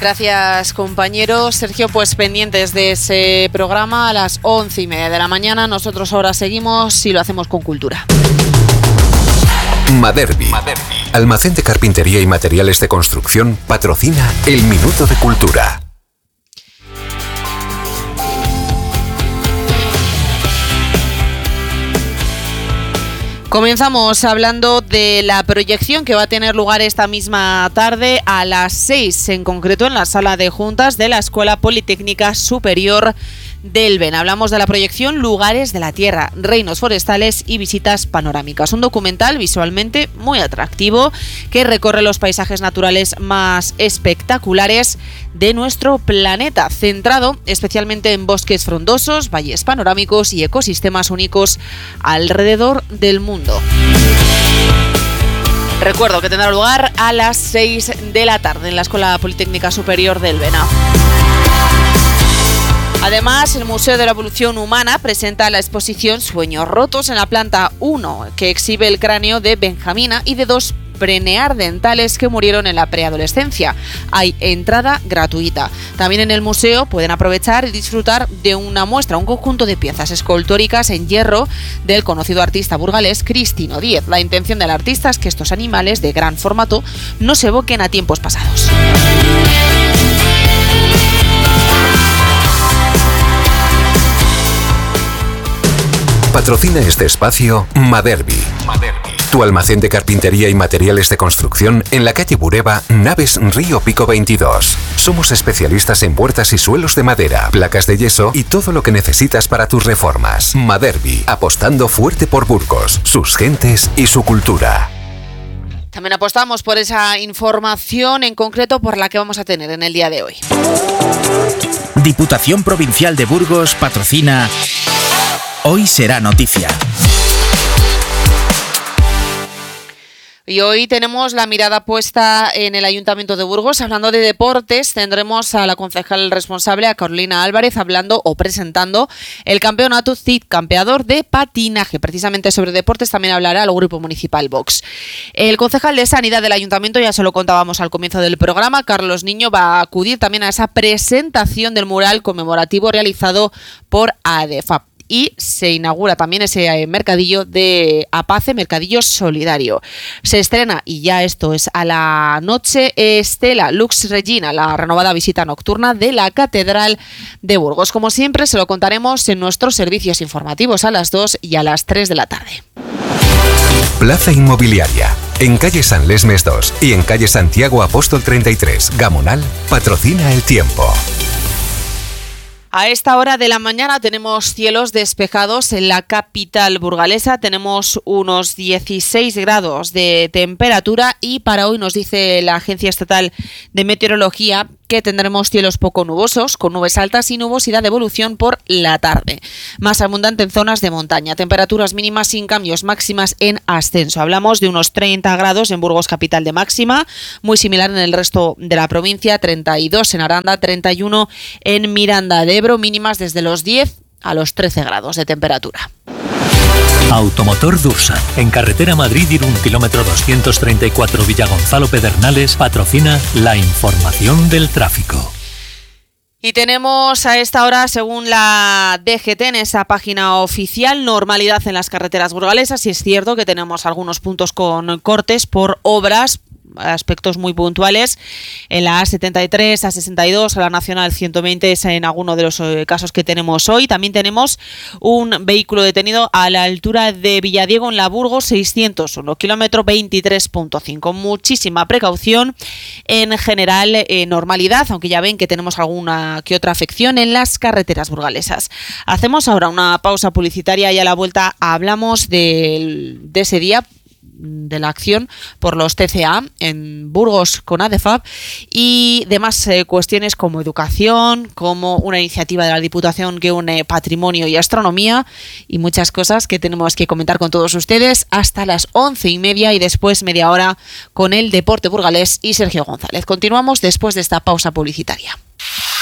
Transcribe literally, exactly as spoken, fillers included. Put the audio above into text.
Gracias, compañero Sergio. Pues pendientes de ese programa a las once y media de la mañana. Nosotros ahora seguimos y lo hacemos con cultura. Maderbi, almacén de carpintería y materiales de construcción, patrocina el Minuto de Cultura. Comenzamos hablando de la proyección que va a tener lugar esta misma tarde a las seis, en concreto en la sala de juntas de la Escuela Politécnica Superior del Ben. Hablamos de la proyección Lugares de la Tierra, Reinos Forestales y Visitas Panorámicas. Un documental visualmente muy atractivo que recorre los paisajes naturales más espectaculares de nuestro planeta, centrado especialmente en bosques frondosos, valles panorámicos y ecosistemas únicos alrededor del mundo. Recuerdo que tendrá lugar a las seis de la tarde en la Escuela Politécnica Superior del Bena. Además, el Museo de la Evolución Humana presenta la exposición Sueños Rotos en la planta uno, que exhibe el cráneo de Benjamina y de dos preneandertales que murieron en la preadolescencia. Hay entrada gratuita. También en el museo pueden aprovechar y disfrutar de una muestra, un conjunto de piezas escultóricas en hierro del conocido artista burgalés Cristino Díez. La intención del artista es que estos animales de gran formato no se evoquen a tiempos pasados. Patrocina este espacio Maderbi, tu almacén de carpintería y materiales de construcción en la calle Bureba, Naves Río Pico veintidós. Somos especialistas en puertas y suelos de madera, placas de yeso y todo lo que necesitas para tus reformas. Maderbi, apostando fuerte por Burgos, sus gentes y su cultura. También apostamos por esa información en concreto por la que vamos a tener en el día de hoy. Diputación Provincial de Burgos patrocina Hoy será noticia. Y hoy tenemos la mirada puesta en el Ayuntamiento de Burgos. Hablando de deportes, tendremos a la concejal responsable, a Carolina Álvarez, hablando o presentando el campeonato C I D, campeador de patinaje. Precisamente sobre deportes también hablará el Grupo Municipal Vox. El concejal de Sanidad del Ayuntamiento, ya se lo contábamos al comienzo del programa, Carlos Niño, va a acudir también a esa presentación del mural conmemorativo realizado por ADEFAP. Y se inaugura también ese mercadillo de Apace, mercadillo solidario. Se estrena, y ya esto es a la noche, Estela Lux Regina, la renovada visita nocturna de la Catedral de Burgos. Como siempre, se lo contaremos en nuestros servicios informativos a las dos y a las tres de la tarde. Plaza Inmobiliaria, en calle San Lesmes dos y en calle Santiago Apóstol treinta y tres, Gamonal, patrocina el tiempo. A esta hora de la mañana tenemos cielos despejados en la capital burgalesa, tenemos unos dieciséis grados de temperatura y para hoy nos dice la Agencia Estatal de Meteorología que tendremos cielos poco nubosos, con nubes altas y nubosidad de evolución por la tarde. Más abundante en zonas de montaña, temperaturas mínimas sin cambios, máximas en ascenso. Hablamos de unos treinta grados en Burgos capital de máxima, muy similar en el resto de la provincia, treinta y dos en Aranda, treinta y uno en Miranda de Ebro, mínimas desde los diez a los trece grados de temperatura. Automotor Dursa, en carretera Madrid-Irún, kilómetro doscientos treinta y cuatro, Villagonzalo Pedernales, patrocina la información del tráfico. Y tenemos a esta hora, según la D G T, en esa página oficial, normalidad en las carreteras burgalesas. Y es cierto que tenemos algunos puntos con cortes por obras, aspectos muy puntuales en la A setenta y tres, A sesenta y dos, a la Nacional ciento veinte, es en alguno de los eh, casos que tenemos hoy. También tenemos un vehículo detenido a la altura de Villadiego en la Burgos seiscientos uno, kilómetro veintitrés punto cinco. Muchísima precaución, en general eh, normalidad, aunque ya ven que tenemos alguna que otra afección en las carreteras burgalesas. Hacemos ahora una pausa publicitaria y a la vuelta hablamos de, de ese día, de la acción por los T C A en Burgos con ADEFAP y demás eh, cuestiones como educación, como una iniciativa de la Diputación que une patrimonio y astronomía y muchas cosas que tenemos que comentar con todos ustedes hasta las once y media y después media hora con el deporte burgalés y Sergio González. Continuamos después de esta pausa publicitaria.